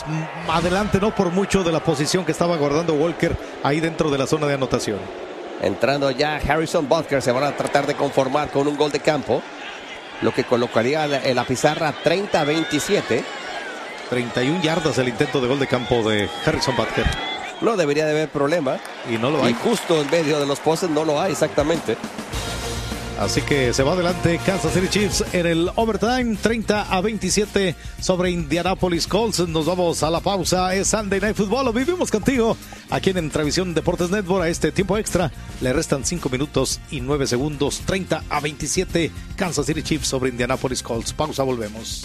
adelante, no por mucho, de la posición que estaba guardando Walker ahí dentro de la zona de anotación. Entrando ya Harrison Butker, se van a tratar de conformar con un gol de campo, lo que colocaría en la pizarra 30-27. 31 yardas el intento de gol de campo de Harrison Butker. No debería de haber problema. Y no lo hay. Y justo en medio de los postes no lo hay exactamente. Así que se va adelante Kansas City Chiefs en el overtime, 30-27 sobre Indianapolis Colts. Nos vamos a la pausa. Es Sunday Night Football. Lo vivimos contigo aquí en Entravisión Deportes Network. A este tiempo extra le restan 5 minutos y 9 segundos. 30-27 Kansas City Chiefs sobre Indianapolis Colts. Pausa, volvemos.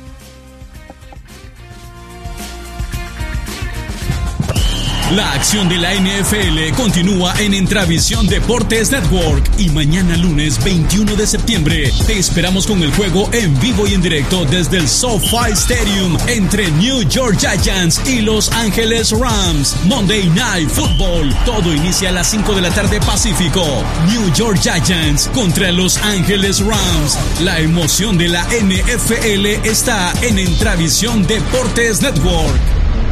La acción de la NFL continúa en Entravisión Deportes Network y mañana lunes 21 de septiembre te esperamos con el juego en vivo y en directo desde el SoFi Stadium entre New York Giants y Los Ángeles Rams. Monday Night Football. Todo inicia a las 5 de la tarde Pacífico. New York Giants contra Los Ángeles Rams. La emoción de la NFL está en Entravisión Deportes Network.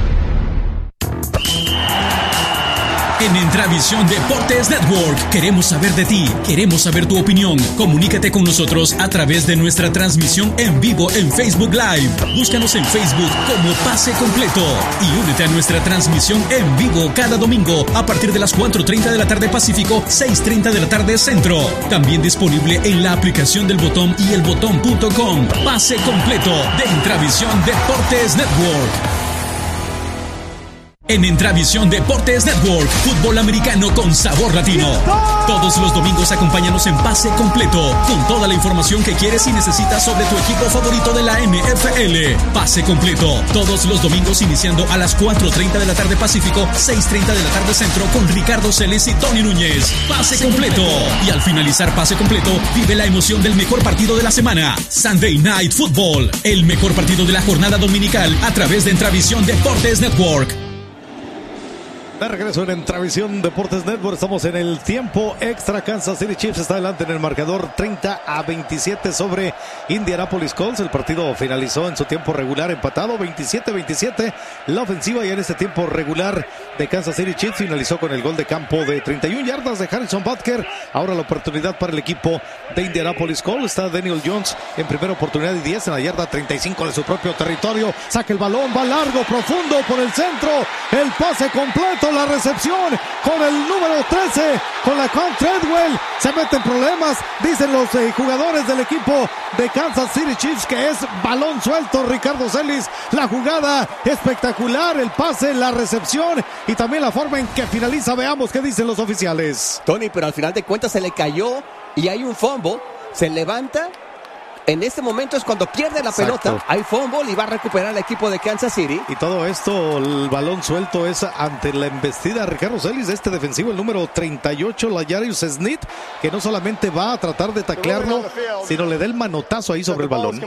En Entravisión Deportes Network queremos saber de ti, queremos saber tu opinión. Comunícate con nosotros a través de nuestra transmisión en vivo en Facebook Live. Búscanos en Facebook como Pase Completo y únete a nuestra transmisión en vivo cada domingo a partir de las 4:30 de la tarde Pacífico, 6:30 de la tarde Centro. También disponible en la aplicación del Botón y elbotón.com. Pase Completo de Entravisión Deportes Network. En Entravisión Deportes Network, fútbol americano con sabor latino. Todos los domingos acompáñanos en Pase Completo, con toda la información que quieres y necesitas sobre tu equipo favorito de la NFL. Pase Completo, todos los domingos iniciando a las 4:30 de la tarde Pacífico, 6:30 de la tarde Centro, con Ricardo Celes y Tony Núñez. Pase Completo. Y al finalizar Pase Completo, vive la emoción del mejor partido de la semana. Sunday Night Football, el mejor partido de la jornada dominical a través de Entravisión Deportes Network. De regreso en Entravisión Deportes Network, estamos en el tiempo extra. Kansas City Chiefs está adelante en el marcador 30-27 sobre Indianapolis Colts. El partido finalizó en su tiempo regular empatado 27-27. La ofensiva ya en este tiempo regular de Kansas City Chiefs finalizó con el gol de campo de 31 yardas de Harrison Butker. Ahora la oportunidad para el equipo de Indianapolis Colts. Está Daniel Jones en primera oportunidad y 10 en la yarda 35 de su propio territorio. Saca el balón, va largo, profundo por el centro. El pase completo. La recepción con el número 13, con la Con Treadwell. Se meten problemas, dicen los jugadores del equipo de Kansas City Chiefs, que es balón suelto. Ricardo Celis, la jugada espectacular, el pase, la recepción y también la forma en que finaliza. Veamos qué dicen los oficiales. Tony, pero al final de cuentas se le cayó y hay un fumble. Se levanta. En este momento es cuando pierde la pelota. Hay fumble y va a recuperar el equipo de Kansas City. Y todo esto, el balón suelto es ante la embestida Ricardo Celis de este defensivo, el número 38, L'Jarius Sneed, que no solamente va a tratar de taclearlo, sino le da el manotazo ahí sobre el balón.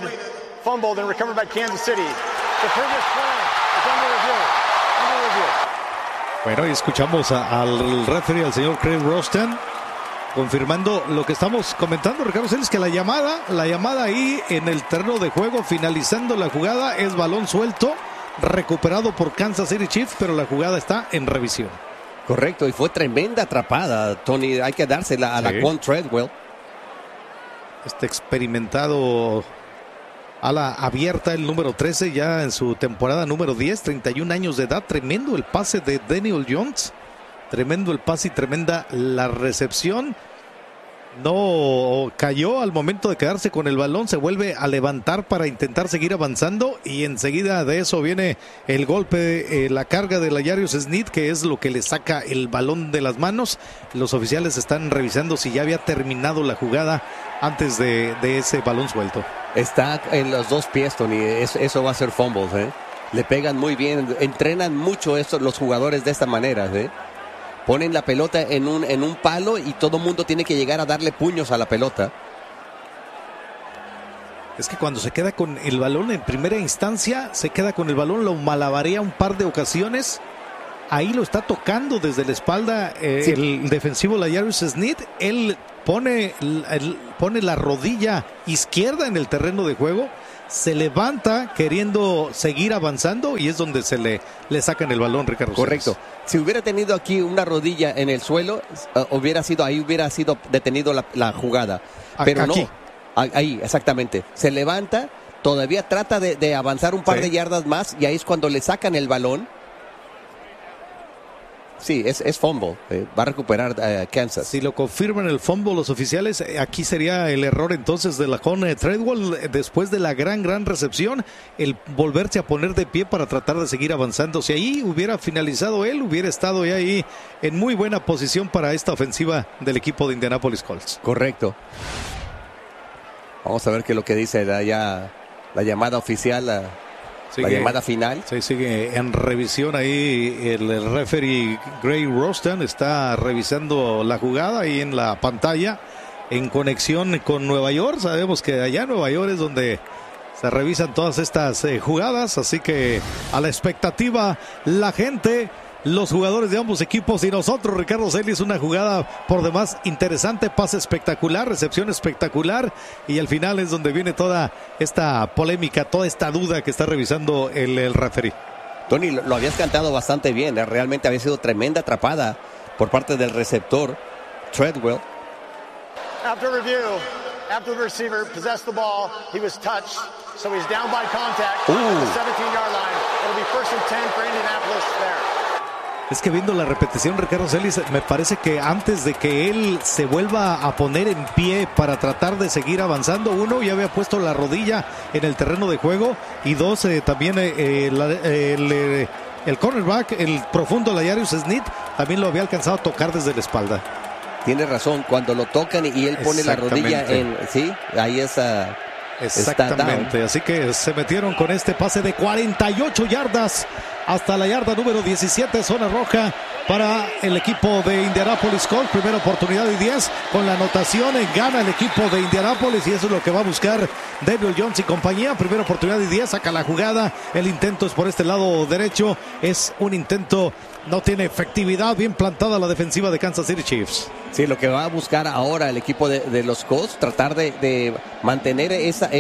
Bueno, y escuchamos al referee, al señor Craig Rostan, confirmando lo que estamos comentando, Ricardo Celis, que la llamada ahí en el terreno de juego, finalizando la jugada, es balón suelto, recuperado por Kansas City Chiefs, pero la jugada está en revisión. Correcto, y fue tremenda atrapada, Tony, hay que dársela a la Con Treadwell. Este experimentado ala abierta, el número 13, ya en su temporada número 10, 31 años de edad, tremendo el pase de Daniel Jones. Tremendo el pase y tremenda la recepción. No cayó al momento de quedarse con el balón. Se vuelve a levantar para intentar seguir avanzando. Y enseguida de eso viene el golpe, la carga de L'Jarius Sneed, que es lo que le saca el balón de las manos. Los oficiales están revisando si ya había terminado la jugada antes de ese balón suelto. Está en los dos pies, Tony. Eso va a ser fumbles, ¿eh? Le pegan muy bien. Entrenan mucho los jugadores de esta manera, ¿eh? Ponen la pelota en un palo y todo el mundo tiene que llegar a darle puños a la pelota. Es que cuando se queda con el balón en primera instancia, se queda con el balón, lo malabarea un par de ocasiones. Ahí lo está tocando desde la espalda sí. El defensivo L'Jarius Sneed. Él pone la rodilla izquierda en el terreno de juego. se levanta queriendo seguir avanzando y es donde se le sacan el balón, Ricardo. Correcto. Si hubiera tenido aquí una rodilla en el suelo, hubiera sido detenido la jugada. Pero aquí. No, ahí, exactamente. Se levanta, todavía trata de avanzar un par de yardas más y ahí es cuando le sacan el balón. Sí, es fumble. Va a recuperar Kansas. Si lo confirman el fumble los oficiales, aquí sería el error entonces de Laquan Treadwell después de la gran recepción, el volverse a poner de pie para tratar de seguir avanzando. Si ahí hubiera finalizado él, hubiera estado ya ahí en muy buena posición para esta ofensiva del equipo de Indianapolis Colts. Correcto. Vamos a ver qué es lo que dice la llamada oficial. La llamada final. Sí, sigue en revisión ahí el referee Gray Rostan está revisando la jugada ahí en la pantalla en conexión con Nueva York. Sabemos que allá en Nueva York es donde se revisan todas estas jugadas, así que a la expectativa la gente, los jugadores de ambos equipos y nosotros. Ricardo Celis, una jugada por demás interesante, pase espectacular, recepción espectacular y al final es donde viene toda esta polémica, toda esta duda que está revisando el referee. Tony, lo habías cantado bastante bien, realmente había sido tremenda atrapada por parte del receptor Treadwell. After review, after the receiver possessed the ball, he was touched, so he's down by contact at the 17-yard line. It'll be 1st and 10 for Indianapolis there. Es que viendo la repetición, Ricardo Celis, me parece que antes de que él se vuelva a poner en pie para tratar de seguir avanzando, uno, ya había puesto la rodilla en el terreno de juego y dos, también el cornerback, el profundo L'Jarius Sneed, también lo había alcanzado a tocar desde la espalda. Tiene razón, cuando lo tocan y él pone la rodilla en... Sí, ahí es... Exactamente, así que se metieron con este pase de 48 yardas hasta la yarda número 17, zona roja para el equipo de Indianapolis Colts. Primera oportunidad y 10 con la anotación, gana el equipo de Indianapolis y eso es lo que va a buscar Daniel Jones y compañía. Primera oportunidad y 10, saca la jugada, el intento es por este lado derecho, es un intento, no tiene efectividad, bien plantada la defensiva de Kansas City Chiefs. Sí, lo que va a buscar ahora el equipo de los Colts, tratar de mantener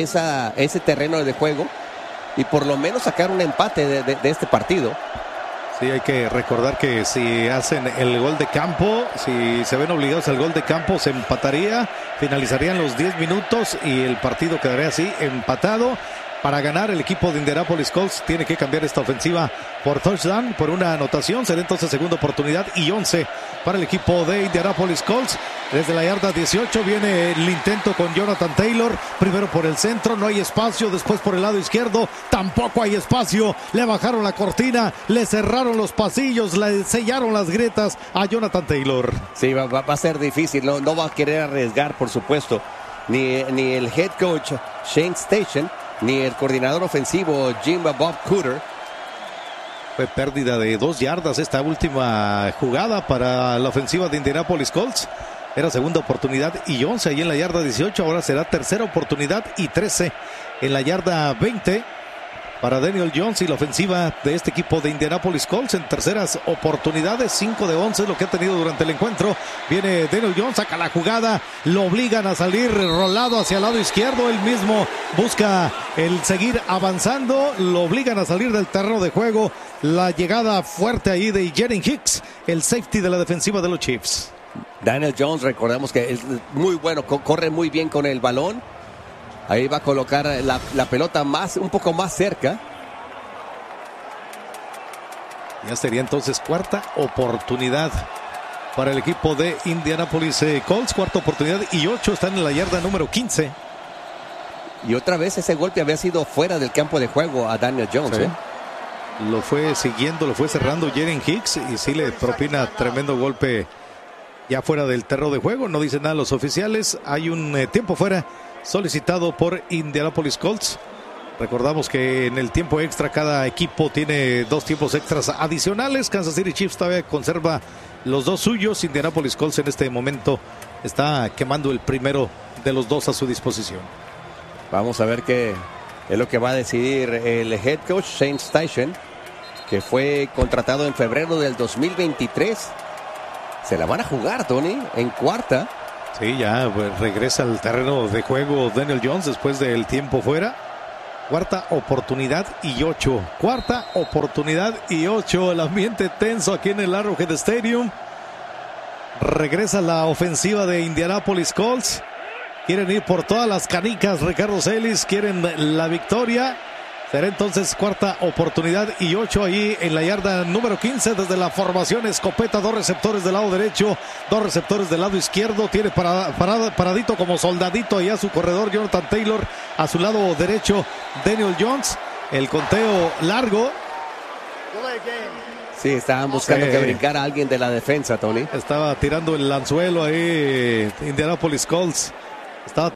ese terreno de juego y por lo menos sacar un empate de este partido. Sí, hay que recordar que si hacen el gol de campo, si se ven obligados al gol de campo, se empataría, finalizarían los 10 minutos y el partido quedaría así, empatado. Para ganar, el equipo de Indianapolis Colts tiene que cambiar esta ofensiva por touchdown, por una anotación. Será entonces segunda oportunidad y 11 para el equipo de Indianapolis Colts. Desde la yarda 18 viene el intento con Jonathan Taylor. Primero por el centro, no hay espacio. Después por el lado izquierdo, tampoco hay espacio. Le bajaron la cortina, le cerraron los pasillos, le sellaron las grietas a Jonathan Taylor. Sí, va a ser difícil. No va a querer arriesgar, por supuesto. Ni el head coach Shane Station, ni el coordinador ofensivo Jim Bob Cooter. Fue pérdida de 2 yardas esta última jugada para la ofensiva de Indianapolis Colts. Era segunda oportunidad y 11 ahí en la yarda 18. Ahora será tercera oportunidad y 13 en la yarda 20 para Daniel Jones y la ofensiva de este equipo de Indianapolis Colts en terceras oportunidades. 5 de 11 es lo que ha tenido durante el encuentro. Viene Daniel Jones, saca la jugada, lo obligan a salir rolado hacia el lado izquierdo. Él mismo busca el seguir avanzando, lo obligan a salir del terreno de juego. La llegada fuerte ahí de Jaren Hicks, el safety de la defensiva de los Chiefs. Daniel Jones, recordemos que es muy bueno, corre muy bien con el balón. Ahí va a colocar la pelota un poco más cerca. Ya sería entonces cuarta oportunidad para el equipo de Indianapolis Colts. Cuarta oportunidad y 8 están en la yarda número 15. Y otra vez ese golpe había sido fuera del campo de juego a Daniel Jones. Sí. Lo fue siguiendo, lo fue cerrando Jaren Hicks y sí le propina tremendo golpe ya fuera del terreno de juego. No dicen nada los oficiales. Hay un tiempo fuera solicitado por Indianapolis Colts. Recordamos que en el tiempo extra cada equipo tiene 2 tiempos extras adicionales. Kansas City Chiefs todavía conserva los 2 suyos. Indianapolis Colts en este momento está quemando el primero de los 2 a su disposición. Vamos a ver qué es lo que va a decidir el head coach Shane Station, que fue contratado en febrero del 2023. Se la van a jugar, Tony, en cuarta. Sí, ya pues, regresa al terreno de juego Daniel Jones después del tiempo fuera. Cuarta oportunidad y 8. Cuarta oportunidad y 8. El ambiente tenso aquí en el Arrowhead Stadium. Regresa la ofensiva de Indianapolis Colts. Quieren ir por todas las canicas, Ricardo Celis. Quieren la victoria. Será entonces cuarta oportunidad y 8 ahí en la yarda número 15 desde la formación escopeta. 2 receptores del lado derecho, 2 receptores del lado izquierdo. Tiene paradito como soldadito allá su corredor Jonathan Taylor. A su lado derecho Daniel Jones. El conteo largo. Sí, estaban buscando que brincara alguien de la defensa, Tony. Estaba tirando el anzuelo ahí Indianapolis Colts. Estaba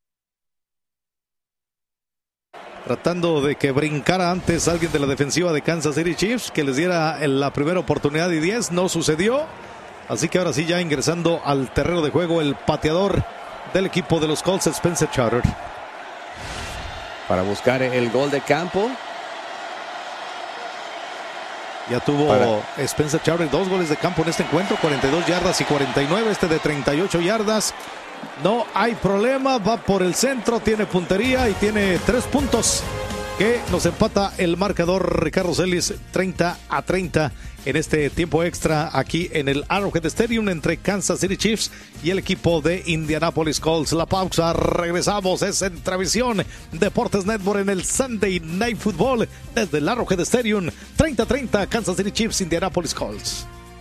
tratando de que brincara antes alguien de la defensiva de Kansas City Chiefs, que les diera la primera oportunidad y 10. No sucedió. Así que ahora sí, ya ingresando al terreno de juego, el pateador del equipo de los Colts, Spencer Charter. Para buscar el gol de campo. Ya tuvo Spencer Charter 2 goles de campo en este encuentro, 42 yardas y 49, este de 38 yardas. No hay problema, va por el centro, tiene puntería y tiene 3 puntos que nos empata el marcador. Ricardo Celis, 30-30 en este tiempo extra aquí en el Arrowhead Stadium entre Kansas City Chiefs y el equipo de Indianapolis Colts. La pausa, regresamos, es Entravisión Deportes Network en el Sunday Night Football desde el Arrowhead Stadium. 30-30 Kansas City Chiefs, Indianapolis Colts.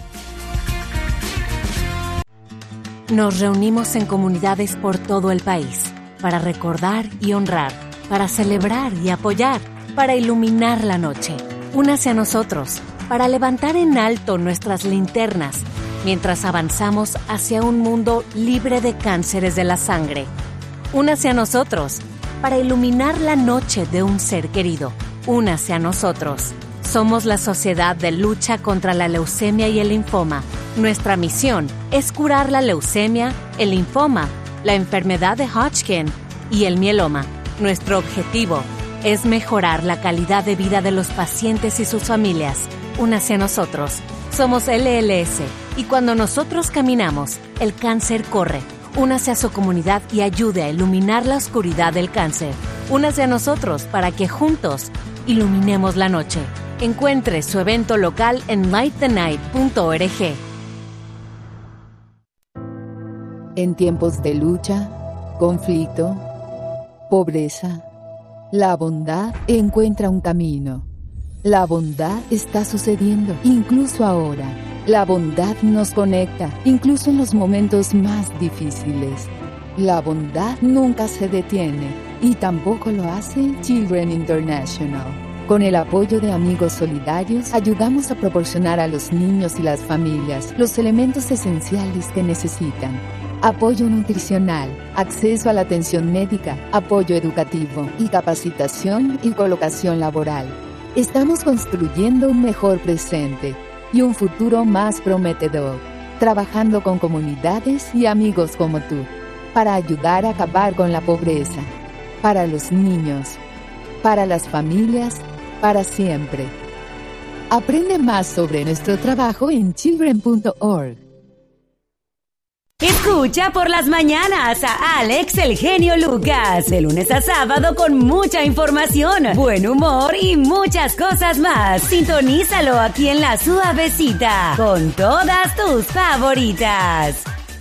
Nos reunimos en comunidades por todo el país para recordar y honrar, para celebrar y apoyar, para iluminar la noche. Únase a nosotros para levantar en alto nuestras linternas mientras avanzamos hacia un mundo libre de cánceres de la sangre. Únase a nosotros para iluminar la noche de un ser querido. Únase a nosotros. Somos la Sociedad de Lucha contra la Leucemia y el Linfoma. Nuestra misión es curar la leucemia, el linfoma, la enfermedad de Hodgkin y el mieloma. Nuestro objetivo es mejorar la calidad de vida de los pacientes y sus familias. Únase a nosotros. Somos LLS y cuando nosotros caminamos, el cáncer corre. Únase a su comunidad y ayude a iluminar la oscuridad del cáncer. Únase a nosotros para que juntos iluminemos la noche. Encuentre su evento local en lightthenight.org. En tiempos de lucha, conflicto, pobreza, la bondad encuentra un camino. La bondad está sucediendo, incluso ahora. La bondad nos conecta, incluso en los momentos más difíciles. La bondad nunca se detiene, y tampoco lo hace Children International. Con el apoyo de Amigos Solidarios, ayudamos a proporcionar a los niños y las familias los elementos esenciales que necesitan. Apoyo nutricional, acceso a la atención médica, apoyo educativo y capacitación y colocación laboral. Estamos construyendo un mejor presente y un futuro más prometedor, trabajando con comunidades y amigos como tú, para ayudar a acabar con la pobreza, para los niños, para las familias, para siempre. Aprende más sobre nuestro trabajo en children.org. Escucha por las mañanas a Alex el Genio Lucas, de lunes a sábado con mucha información, buen humor y muchas cosas más. Sintonízalo aquí en La Suavecita, con todas tus favoritas.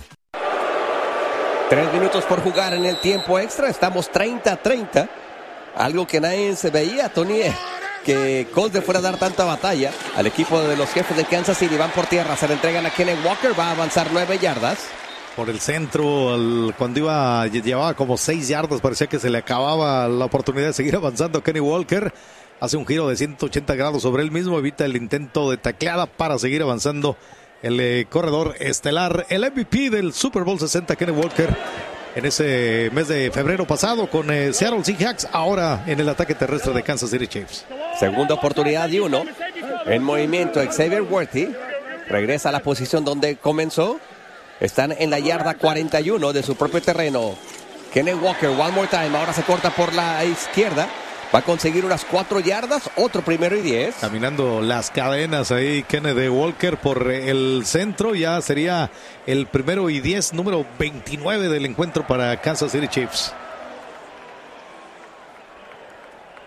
3 minutos por jugar en el tiempo extra, estamos 30-30. Algo que nadie se veía, Tony, que Colts le fuera a dar tanta batalla al equipo de los Jefes de Kansas City. Van por tierra, se le entregan a Kenneth Walker, va a avanzar 9 yardas. Por el centro, cuando llevaba como 6 yardas, parecía que se le acababa la oportunidad de seguir avanzando. Kenny Walker hace un giro de 180 grados sobre él mismo, evita el intento de tacleada para seguir avanzando el corredor estelar, el MVP del Super Bowl 60, Kenny Walker, en ese mes de febrero pasado con Seattle Seahawks, ahora en el ataque terrestre de Kansas City Chiefs. Segunda oportunidad y 1. En movimiento, Xavier Worthy regresa a la posición donde comenzó. Están en la yarda 41 de su propio terreno. Kenneth Walker, one more time. Ahora se corta por la izquierda. Va a conseguir unas 4 yardas. Otro 1st y 10. Caminando las cadenas ahí Kenneth Walker por el centro. Ya sería el 1st y 10, número 29 del encuentro para Kansas City Chiefs.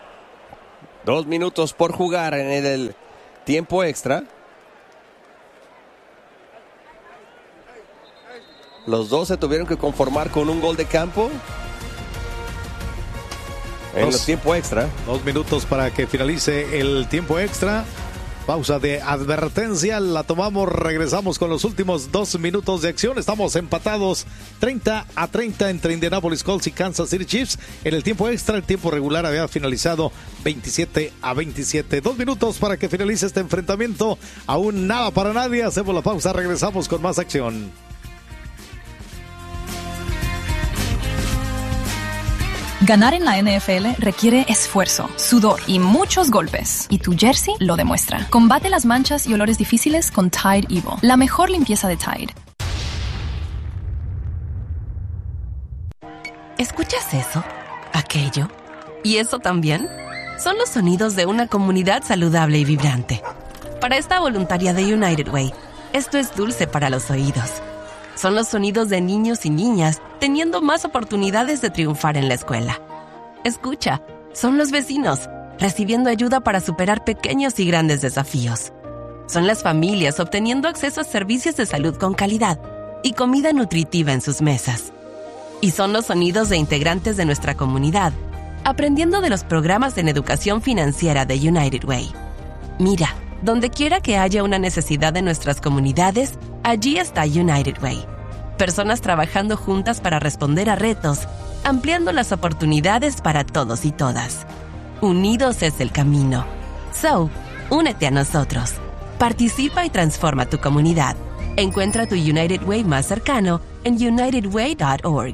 2 minutos por jugar en el tiempo extra. Los dos se tuvieron que conformar con un gol de campo en el tiempo extra. 2 minutos para que finalice el tiempo extra. Pausa de advertencia, la tomamos, regresamos con los últimos 2 minutos de acción. Estamos empatados 30-30 entre Indianapolis Colts y Kansas City Chiefs. En el tiempo extra, el tiempo regular había finalizado 27-27. 2 minutos para que finalice este enfrentamiento. Aún nada para nadie. Hacemos la pausa, regresamos con más acción. Ganar en la NFL requiere esfuerzo, sudor y muchos golpes. Y tu jersey lo demuestra. Combate las manchas y olores difíciles con Tide Evo, la mejor limpieza de Tide. ¿Escuchas eso? ¿Aquello? ¿Y eso también? Son los sonidos de una comunidad saludable y vibrante. Para esta voluntaria de United Way, esto es dulce para los oídos. Son los sonidos de niños y niñas teniendo más oportunidades de triunfar en la escuela. Escucha, son los vecinos recibiendo ayuda para superar pequeños y grandes desafíos. Son las familias obteniendo acceso a servicios de salud con calidad y comida nutritiva en sus mesas. Y son los sonidos de integrantes de nuestra comunidad aprendiendo de los programas en educación financiera de United Way. Mira, donde quiera que haya una necesidad de nuestras comunidades, allí está United Way. Personas trabajando juntas para responder a retos, ampliando las oportunidades para todos y todas. Unidos es el camino. So, únete a nosotros. Participa y transforma tu comunidad. Encuentra tu United Way más cercano en unitedway.org.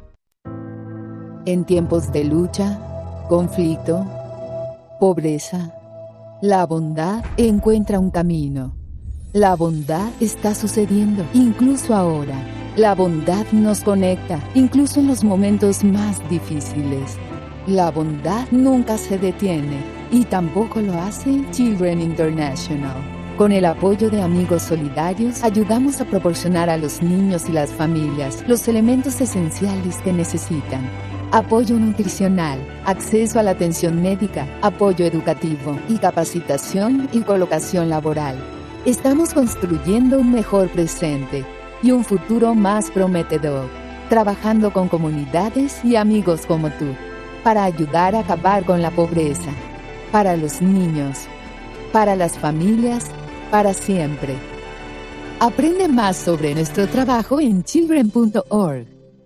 En tiempos de lucha, conflicto, pobreza, la bondad encuentra un camino. La bondad está sucediendo, incluso ahora. La bondad nos conecta, incluso en los momentos más difíciles. La bondad nunca se detiene, y tampoco lo hace Children International. Con el apoyo de Amigos Solidarios, ayudamos a proporcionar a los niños y las familias los elementos esenciales que necesitan. Apoyo nutricional, acceso a la atención médica, apoyo educativo y capacitación y colocación laboral. Estamos construyendo un mejor presente y un futuro más prometedor, trabajando con comunidades y amigos como tú, para ayudar a acabar con la pobreza, para los niños, para las familias, para siempre. Aprende más sobre nuestro trabajo en children.org.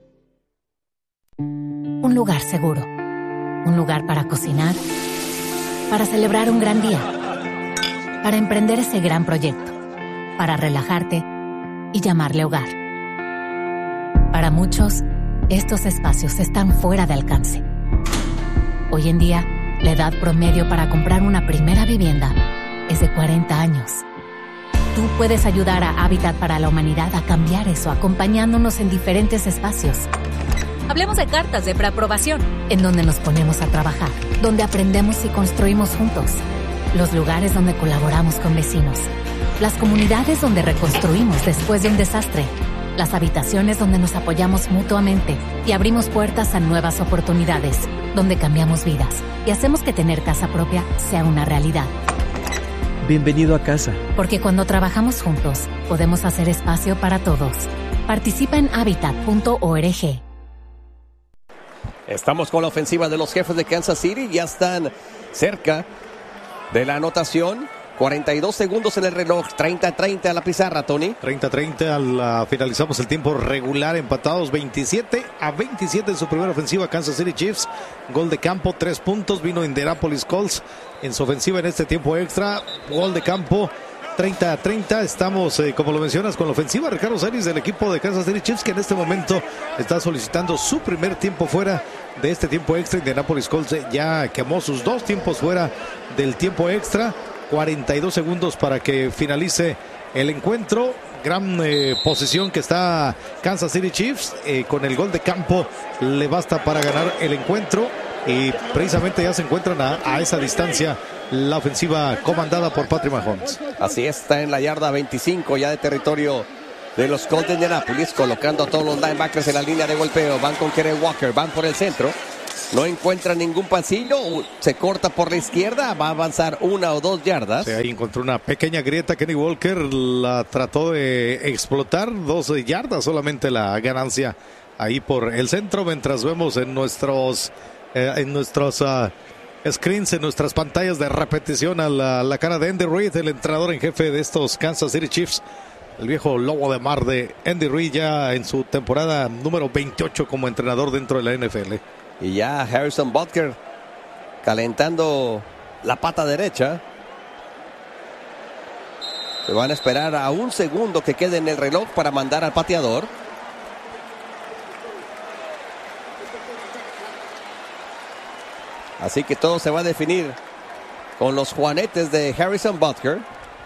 Un lugar seguro, un lugar para cocinar, para celebrar un gran día, para emprender ese gran proyecto, para relajarte y llamarle hogar. Para muchos, estos espacios están fuera de alcance. Hoy en día, la edad promedio para comprar una primera vivienda es de 40 años. Tú puedes ayudar a Hábitat para la Humanidad a cambiar eso, acompañándonos en diferentes espacios. Hablemos de cartas de preaprobación, en donde nos ponemos a trabajar, donde aprendemos y construimos juntos. Los lugares donde colaboramos con vecinos. Las comunidades donde reconstruimos después de un desastre. Las habitaciones donde nos apoyamos mutuamente y abrimos puertas a nuevas oportunidades, donde cambiamos vidas y hacemos que tener casa propia sea una realidad. Bienvenido a casa. Porque cuando trabajamos juntos, podemos hacer espacio para todos. Participa en habitat.org. Estamos con la ofensiva de los Jefes de Kansas City. Ya están cerca de la anotación. 42 segundos en el reloj. 30-30 a la pizarra, Tony. 30-30 finalizamos el tiempo regular. Empatados 27-27 en su primera ofensiva. Kansas City Chiefs. Gol de campo, 3 puntos. Vino Indianapolis Colts en su ofensiva en este tiempo extra. Gol de campo. 30-30, estamos, como lo mencionas, con la ofensiva Ricardo Celis del equipo de Kansas City Chiefs, que en este momento está solicitando su primer tiempo fuera de este tiempo extra. Indianapolis Colts ya quemó sus 2 tiempos fuera del tiempo extra. 42 segundos para que finalice el encuentro. Gran posición que está Kansas City Chiefs. Con el gol de campo le basta para ganar el encuentro. Y precisamente ya se encuentran a esa distancia la ofensiva comandada por Patrick Mahomes. Así está en la yarda 25 ya de territorio de los Colts de Indianapolis, colocando a todos los linebackers en la línea de golpeo. Van con Kenneth Walker, van por el centro. No encuentra ningún pasillo, se corta por la izquierda, va a avanzar 1 o 2 yardas. Sí, ahí encontró una pequeña grieta. Kenny Walker la trató de explotar, 12 yardas solamente la ganancia ahí por el centro, mientras vemos en nuestros screens, en nuestras pantallas de repetición a la cara de Andy Reid, el entrenador en jefe de estos Kansas City Chiefs, el viejo lobo de mar de Andy Reid, ya en su temporada número 28 como entrenador dentro de la NFL. Y ya Harrison Butker calentando la pata derecha. Se van a esperar a un segundo que quede en el reloj para mandar al pateador. Así que todo se va a definir con los juanetes de Harrison Butker.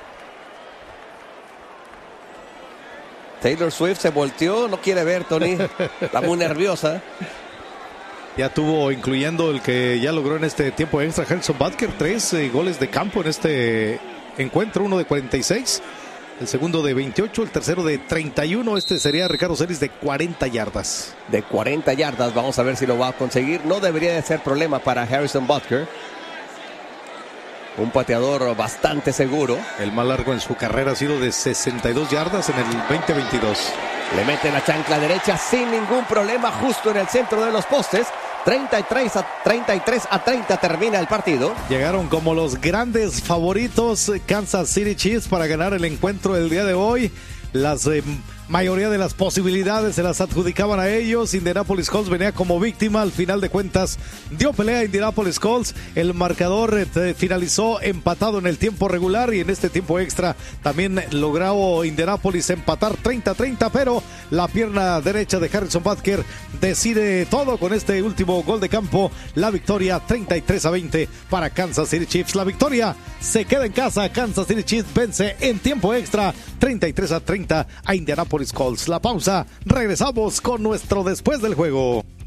Taylor Swift se volteó, no quiere ver, Tony. Está muy nerviosa. Ya tuvo, incluyendo el que ya logró en este tiempo extra, Harrison Butker, 3 goles de campo en este encuentro, uno de 46, el segundo de 28, el tercero de 31, este sería Ricardo Celis de 40 yardas. De 40 yardas, vamos a ver si lo va a conseguir. No debería de ser problema para Harrison Butker. Un pateador bastante seguro. El más largo en su carrera ha sido de 62 yardas en el 2022. Le mete la chancla derecha sin ningún problema, justo en el centro de los postes. 33 a 30 termina el partido. Llegaron como los grandes favoritos Kansas City Chiefs para ganar el encuentro del día de hoy. Las mayoría de las posibilidades se las adjudicaban a ellos. Indianapolis Colts venía como víctima. Al final de cuentas dio pelea a Indianapolis Colts. El marcador finalizó empatado en el tiempo regular, y en este tiempo extra también logró Indianapolis empatar 30-30, pero la pierna derecha de Harrison Butker decide todo con este último gol de campo. La victoria 33-20 para Kansas City Chiefs. La victoria se queda en casa. Kansas City Chiefs vence en tiempo extra 33-30 a Indianapolis Colts. La pausa, regresamos con nuestro después del juego.